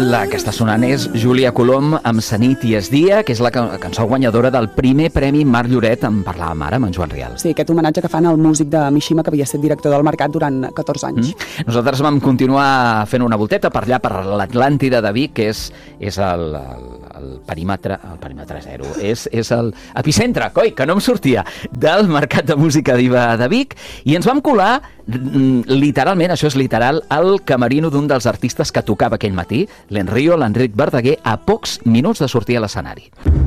La que està sonant és Júlia Colom amb Sa nit i es dia, que és la cançó guanyadora del primer Premi Marc Lloret. En parlàvem ara amb en Joan Rial. Sí, aquest homenatge que fan al músic de Mishima, que havia estat director del Mercat durant 14 anys. Nosaltres vam continuar fent una volteta per allà, per l'Atlàntida de Vic, que és el perímetre zero, és l'epicentre, coi, que no em sortia, del Mercat de Música Diva de Vic, i ens vam colar, literalment, això és literal, al camerino d'un dels artistes que tocava aquell matí, l'Enric Verdaguer, a pocs minuts de sortir a l'escenari.